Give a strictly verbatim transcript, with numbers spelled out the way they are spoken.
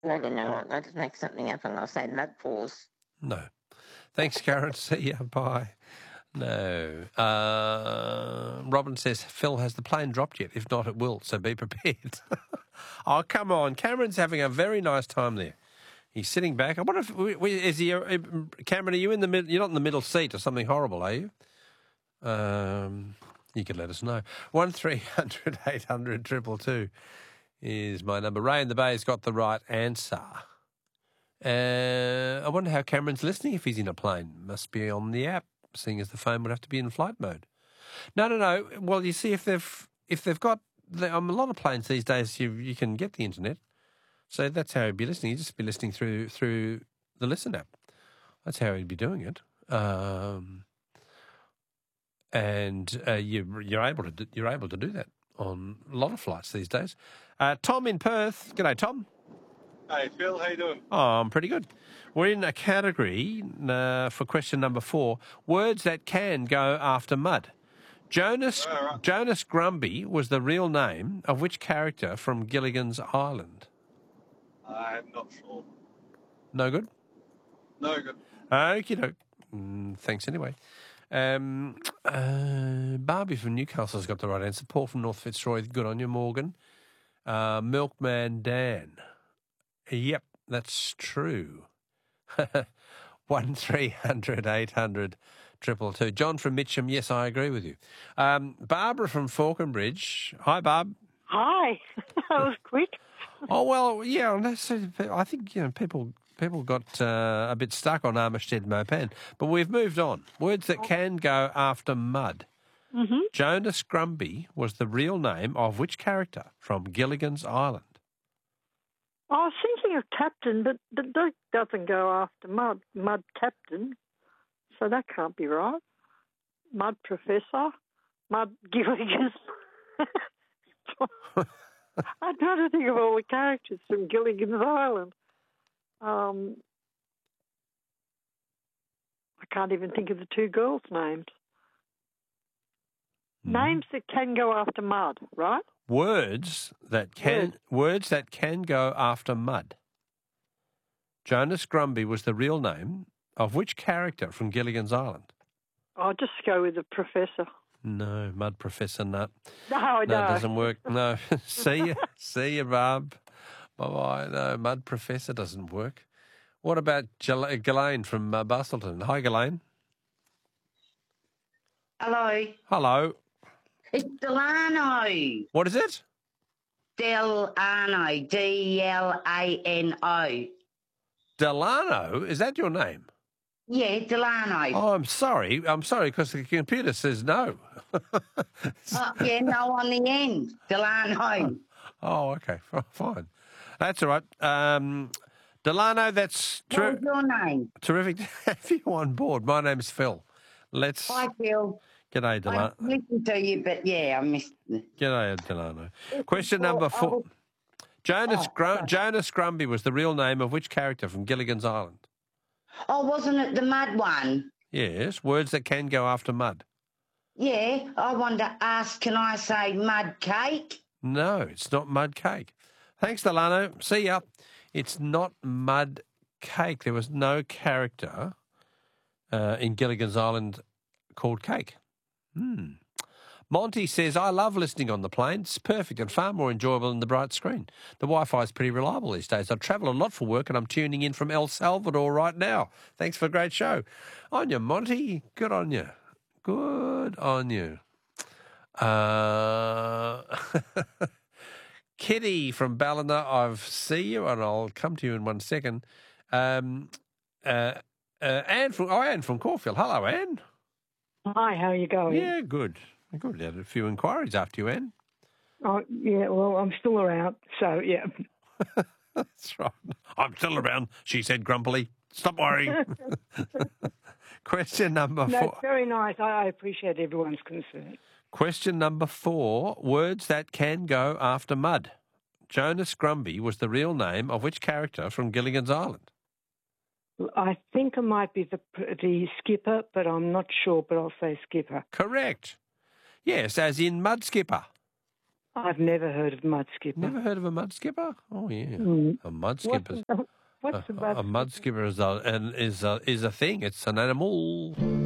I don't know what. I'll just make something up and I'll say mudpaws. No. Thanks, Karen. See ya. Bye. No. Uh, Robin says, Phil, has the plane dropped yet? If not, it will, so be prepared. Oh, come on. Cameron's having a very nice time there. He's sitting back. I wonder if, is he, uh, Cameron, are you in the middle? You're not in the middle seat or something horrible, are you? Um, you could let us know. one three hundred eight hundred two two two is my number. Ray in the Bay's got the right answer. Uh, I wonder how Cameron's listening if he's in a plane. Must be on the app, seeing as the phone would have to be in flight mode. No, no, no. Well, you see, if they've if they've got the, um, a lot of planes these days, you you can get the internet. So that's how he'd be listening. He'd just be listening through through the Listen app. That's how he'd be doing it. Um, and uh, you, you're able to do, you're able to do that on a lot of flights these days. Uh, Tom in Perth. G'day, Tom. Hey, Phil, how you doing? Oh, I'm pretty good. We're in a category uh, for question number four, words that can go after mud. Jonas Oh, right. Jonas Grumby was the real name of which character from Gilligan's Island? I'm not sure. No good? No good. Okie doke. Mm, thanks anyway. Um, uh, Barbie from Newcastle's got the right answer. Paul from North Fitzroy, good on you. Morgan. Uh, Milkman Dan. Yep, that's true. One three hundred eight hundred triple two. John from Mitcham. Yes, I agree with you. Um, Barbara from Falconbridge. Hi, Barb. Hi. That was quick. Oh well, yeah. That's, I think you know people people got uh, a bit stuck on Armistead Mopan, but we've moved on. Words that can go after mud. Mm-hmm. Jonas Grumby was the real name of which character from Gilligan's Island? I was thinking of Captain, but the dog doesn't go after Mud. Mud Captain. So that can't be right. Mud Professor. Mud Gilligan. I'm trying to think of all the characters from Gilligan's Island. Um, I can't even think of the two girls' names. Mm. Names that can go after mud, right? Words that can Words. words that can go after mud. Jonas Grumby was the real name of which character from Gilligan's Island? I'll just go with the professor. No, Mud Professor Nut. No, I No, know. it doesn't work. No. See you. See you, Barb. Bye-bye. No, Mud Professor doesn't work. What about Ghislaine Ghislaine from uh, Bustleton? Hi, Ghislaine. Hello. Hello. It's Delano. What is it? Delano. D L A N O. Delano? Is that your name? Yeah, Delano. Oh, I'm sorry. I'm sorry because the computer says no. Oh, yeah, no on the end. Delano. Oh, okay. Fine. That's all right. Um, Delano, that's ter- What's your name? terrific to have you on board. My name's Phil. Let's... Hi, Phil. G'day, Delano. I listened to you, but yeah, I missed it. G'day, Delano. Question number four. Jonas, Oh, Grum- sorry. Jonas Grumby was the real name of which character from Gilligan's Island? Oh, wasn't it the mud one? Yes, words that can go after mud. Yeah, I wanted to ask, can I say mud cake? No, it's not mud cake. Thanks, Delano. See ya. It's not mud cake. There was no character uh, in Gilligan's Island called Cake. Hmm. Monty says, I love listening on the plane. It's perfect and far more enjoyable than the bright screen. The Wi-Fi is pretty reliable these days. I travel a lot for work and I'm tuning in from El Salvador right now. Thanks for a great show. On you, Monty. Good on you. Good on you. Uh, Kitty from Ballina, I've see you and I'll come to you in one second. Um, uh, uh, Anne from, oh, Anne from Caulfield. Hello, Anne. Hi, how are you going? Yeah, good. Good. Had a few inquiries after you, Anne. Oh, yeah, well, I'm still around, so, yeah. That's right. I'm still around, she said grumpily. Stop worrying. Question number No, four. it's very nice. I, I appreciate everyone's concern. Question number four. Words that can go after mud. Jonas Grumby was the real name of which character from Gilligan's Island? I think it might be the the skipper, but I'm not sure, but I'll say skipper. Correct. Yes, as in Mud Skipper. I've never heard of mud skipper. Never heard of a mud skipper? Oh, yeah. Mm. A mud What's, skipper. the- what's the A, mud a mud skipper is a, and is a, is a thing. It's an animal.